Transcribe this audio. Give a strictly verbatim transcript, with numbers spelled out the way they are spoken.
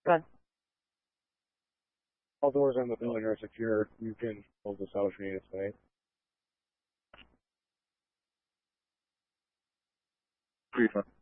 Good. All doors on the building are secure. You can close this out if you need it tonight. Refund.